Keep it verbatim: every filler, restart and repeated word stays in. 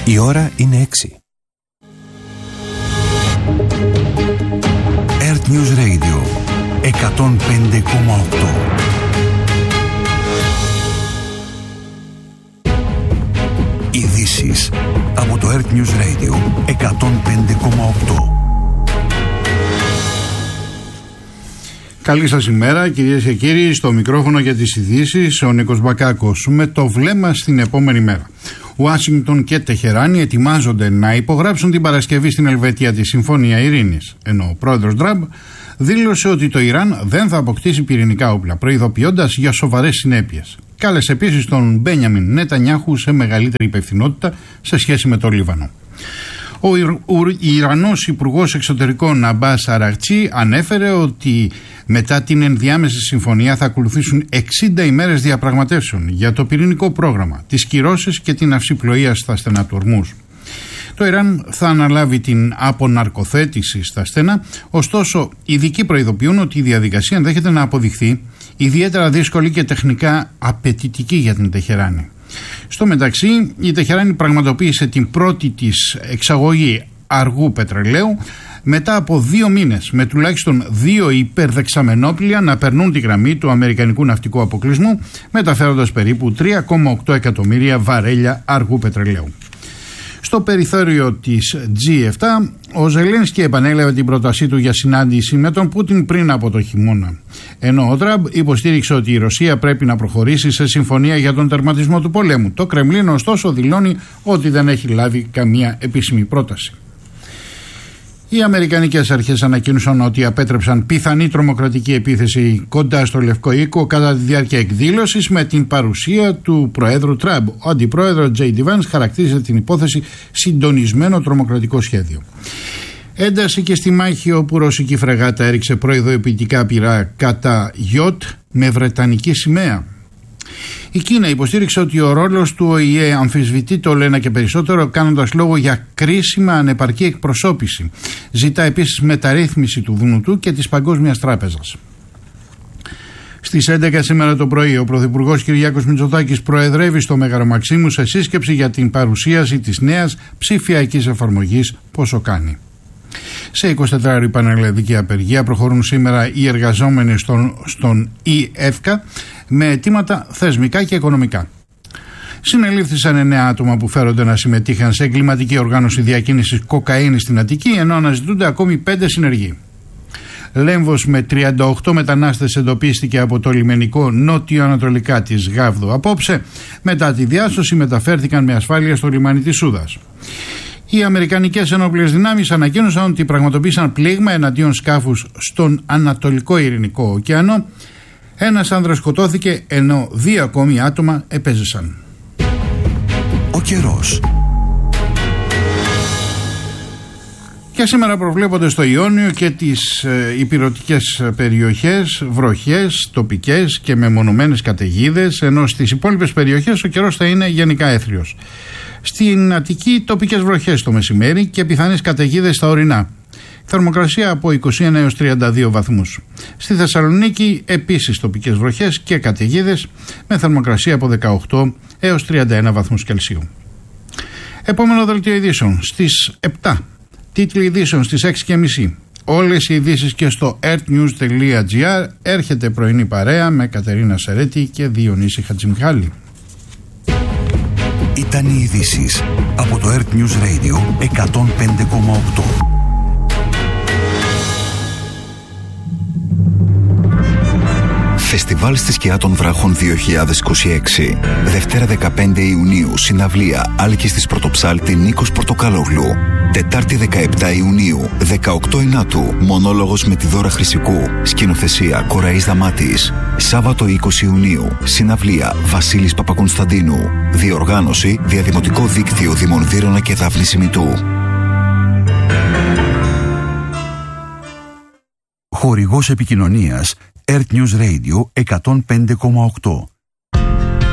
Η ώρα είναι έξι. Earth News Radio εκατόν πέντε κόμμα οκτώ. Ειδήσεις από το Earth News Radio εκατόν πέντε κόμμα οκτώ. Καλή σας ημέρα, κυρίες και κύριοι. Στο μικρόφωνο για τις ειδήσεις ο Νίκος Μπακάκος, με το βλέμμα στην επόμενη μέρα. Ουάσιγκτον και Τεχεράνη ετοιμάζονται να υπογράψουν την Παρασκευή στην Ελβετία τη Συμφωνία Ειρήνης, ενώ ο πρόεδρος Τραμπ δήλωσε ότι το Ιράν δεν θα αποκτήσει πυρηνικά όπλα, προειδοποιώντας για σοβαρές συνέπειες. Κάλεσε επίσης τον Μπένιαμιν Νετανιάχου σε μεγαλύτερη υπευθυνότητα σε σχέση με το Λίβανο. Ο Ιρανός Υπουργός Εξωτερικών Αμπάς Αρακτσί ανέφερε ότι μετά την ενδιάμεση συμφωνία θα ακολουθήσουν εξήντα ημέρες διαπραγματεύσεων για το πυρηνικό πρόγραμμα, τις κυρώσεις και την αυσιπλοεία στα στενά του Ορμούζ. Το Ιράν θα αναλάβει την αποναρκοθέτηση στα στένα, ωστόσο οι ειδικοί προειδοποιούν ότι η διαδικασία ενδέχεται να αποδειχθεί ιδιαίτερα δύσκολη και τεχνικά απαιτητική για την Τεχεράνη. Στο μεταξύ, η Τεχεράνη πραγματοποίησε την πρώτη της εξαγωγή αργού πετρελαίου μετά από δύο μήνες, με τουλάχιστον δύο υπερδεξαμενόπλια να περνούν τη γραμμή του αμερικανικού ναυτικού αποκλεισμού, μεταφέροντας περίπου τρία κόμμα οκτώ εκατομμύρια βαρέλια αργού πετρελαίου. Στο περιθώριο της τζι επτά, ο Ζελένσκι επανέλαβε την πρότασή του για συνάντηση με τον Πούτιν πριν από το χειμώνα. Ενώ ο Τραμπ υποστήριξε ότι η Ρωσία πρέπει να προχωρήσει σε συμφωνία για τον τερματισμό του πολέμου. Το Κρεμλίνο, ωστόσο, δηλώνει ότι δεν έχει λάβει καμία επίσημη πρόταση. Οι αμερικανικές αρχές ανακοίνωσαν ότι απέτρεψαν πιθανή τρομοκρατική επίθεση κοντά στο Λευκό Οίκο κατά τη διάρκεια εκδήλωσης με την παρουσία του Προέδρου Τραμπ. Ο Αντιπρόεδρος Τζέι Ντι Βάνς χαρακτήρισε την υπόθεση συντονισμένο τρομοκρατικό σχέδιο. Ένταση και στη μάχη όπου ρωσική φρεγάτα έριξε προειδοποιητικά πυρά κατά γιότ με βρετανική σημαία. Η Κίνα υποστήριξε ότι ο ρόλος του Ο Η Ε αμφισβητεί το ένα και περισσότερο, κάνοντας λόγο για κρίσιμα ανεπαρκή εκπροσώπηση. Ζητά επίσης μεταρρύθμιση του Δουνουτού και της Παγκόσμιας Τράπεζας. Στις έντεκα σήμερα το πρωί, ο Πρωθυπουργός Κυριάκος Μητσοτάκης προεδρεύει στο Μέγαρο Μαξίμου σε σύσκεψη για την παρουσίαση της νέας ψηφιακής εφαρμογής Πόσο Κάνει. Σε εικοσιτετράωρη πανελλαδική απεργία προχωρούν σήμερα οι εργαζόμενοι στον, στον ΙΕΦΚΑ με αιτήματα θεσμικά και οικονομικά. Συνελήφθησαν εννέα άτομα που φέρονται να συμμετείχαν σε εγκληματική οργάνωση διακίνησης κοκαίνης στην Αττική, ενώ αναζητούνται ακόμη πέντε συνεργοί. Λέμβος με τριάντα οκτώ μετανάστες εντοπίστηκε από το λιμενικό νότιο-ανατολικά της Γάβδου απόψε. Μετά τη διάσωση μεταφέρθηκαν με ασφάλεια στο λιμάνι της Σούδας. Οι Αμερικανικές ενόπλες δυνάμεις ανακοίνωσαν ότι πραγματοποίησαν πλήγμα εναντίον σκάφους στον Ανατολικό Ειρηνικό ωκεανό. Ένας άνδρας σκοτώθηκε, ενώ δύο ακόμη άτομα επέζησαν. Ο καιρός. Και σήμερα προβλέπονται στο Ιόνιο και τις ε, ηπειρωτικές περιοχές βροχές τοπικές και μεμονωμένες καταιγίδες, ενώ στις υπόλοιπες περιοχές ο καιρός θα είναι γενικά έθριος. Στην Αττική τοπικές βροχές το μεσημέρι και πιθανές καταιγίδες στα ορεινά. Θερμοκρασία από είκοσι ένα έως τριάντα δύο βαθμούς. Στη Θεσσαλονίκη επίσης τοπικές βροχές και καταιγίδες με θερμοκρασία από δεκαοκτώ έως τριάντα ένα βαθμούς Κελσίου. Επόμενο δελτίο ειδήσεων στις επτά. Τίτλοι ειδήσεων στις έξι και μισή. Όλες οι ειδήσεις και στο earthnews τελεία gr. Έρχεται πρωινή παρέα με Κατερίνα Σερέτη και Διονύση Χατζημιχάλη. Ήταν οι ειδήσεις από το Earth News Radio εκατόν πέντε κόμμα οκτώ. Φεστιβάλ στη Σκιά των Βράχων δύο χιλιάδες είκοσι έξι. Δευτέρα δεκαπέντε Ιουνίου, συναυλία Άλκης της Πρωτοψάλτη Νίκος Πορτοκαλόγλου. Τετάρτη δεκαεπτά Ιουνίου, δεκαοκτώ Ινάτου, μονόλογος με τη Δώρα Χρυσικού. Σκηνοθεσία Κοραής Δαμάτης. Σάββατο είκοσι Ιουνίου, συναυλία Βασίλης Παπακονσταντίνου. Διοργάνωση Διαδημοτικό Δίκτυο Δήμων Βύρωνα και Δάφνη Σιμητού. Χορηγός επικοινωνίας Earth News Radio εκατόν πέντε κόμμα οκτώ.